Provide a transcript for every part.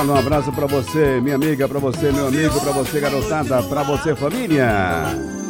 Um abraço pra você, minha amiga, pra você, meu amigo, pra você, garotada, pra você, família.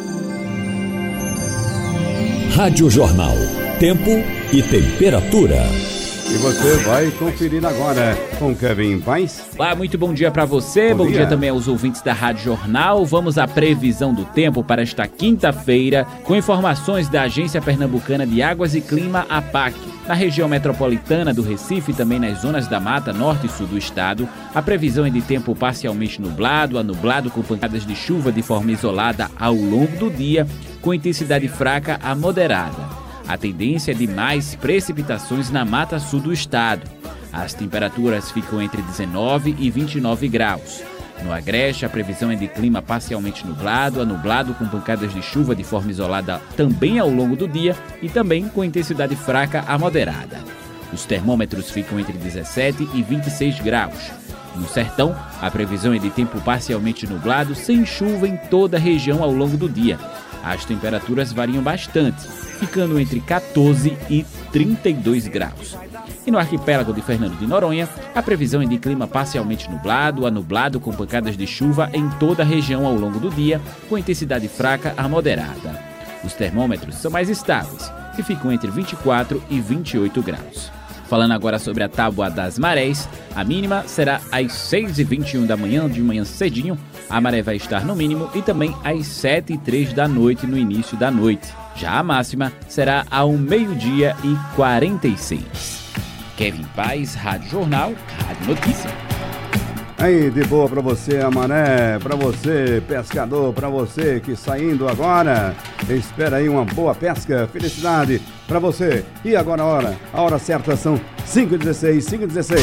Rádio Jornal, tempo e temperatura. E você vai conferir agora com Kevin Paz. Olá, muito bom dia para você, bom dia também aos ouvintes da Rádio Jornal. Vamos à previsão do tempo para esta quinta-feira, com informações da Agência Pernambucana de Águas e Clima, APAC. Na região metropolitana do Recife e também nas zonas da Mata Norte e Sul do estado, a previsão é de tempo parcialmente nublado a nublado com pancadas de chuva de forma isolada ao longo do dia, com intensidade fraca a moderada. A tendência é de mais precipitações na Mata Sul do estado. As temperaturas ficam entre 19 e 29 graus. No Agreste, a previsão é de clima parcialmente nublado a nublado com pancadas de chuva de forma isolada também ao longo do dia e também com intensidade fraca a moderada. Os termômetros ficam entre 17 e 26 graus. No Sertão, a previsão é de tempo parcialmente nublado, sem chuva em toda a região ao longo do dia. As temperaturas variam bastante, ficando entre 14 e 32 graus. E no arquipélago de Fernando de Noronha, a previsão é de clima parcialmente nublado a nublado com pancadas de chuva em toda a região ao longo do dia, com intensidade fraca a moderada. Os termômetros são mais estáveis e ficam entre 24 e 28 graus. Falando agora sobre a tábua das marés, a mínima será às 6h21 da manhã, de manhã cedinho. A maré vai estar no mínimo e também às 7h03 da noite, no início da noite. Já a máxima será ao 12h46. Kevin Paz, Rádio Jornal, Rádio Notícia. Aí, de boa pra você, a maré, pra você, pescador, pra você que saindo agora, espera aí uma boa pesca, felicidade pra você. E agora a hora certa são 5h16, 5h16.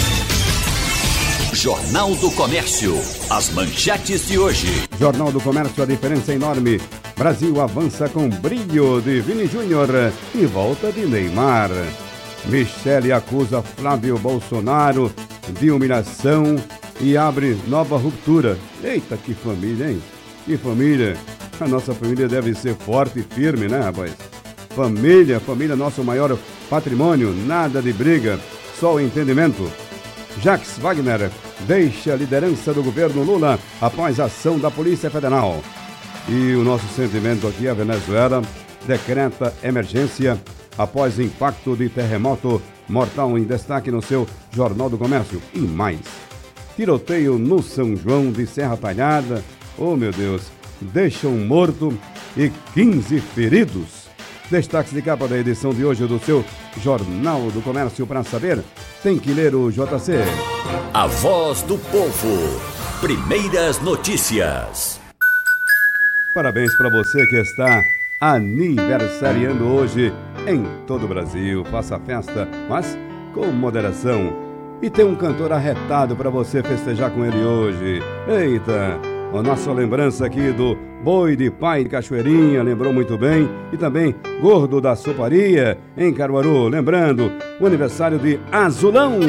Jornal do Comércio, as manchetes de hoje. Jornal do Comércio, a diferença é enorme. Brasil avança com brilho de Vini Júnior e volta de Neymar. Michele acusa Flávio Bolsonaro de humilhação e abre nova ruptura. Eita, que família, hein? Que família. A nossa família deve ser forte e firme, né, rapaz? Família, nosso maior patrimônio. Nada de briga, só o entendimento. Jacques Wagner deixa a liderança do governo Lula após a ação da Polícia Federal. E o nosso sentimento aqui, a Venezuela decreta emergência após impacto de terremoto mortal, em destaque no seu Jornal do Comércio. E mais, tiroteio no São João de Serra Talhada, oh meu Deus, deixa um morto e 15 feridos. Destaques de capa da edição de hoje do seu Jornal do Comércio. Para saber, tem que ler o JC. A voz do povo. Primeiras notícias. Parabéns para você que está aniversariando hoje em todo o Brasil. Faça a festa, mas com moderação. E tem um cantor arretado para você festejar com ele hoje. Eita, a nossa lembrança aqui do Boi de Pai de Cachoeirinha, lembrou muito bem. E também Gordo da Soparia, em Caruaru, lembrando o aniversário de Azulão.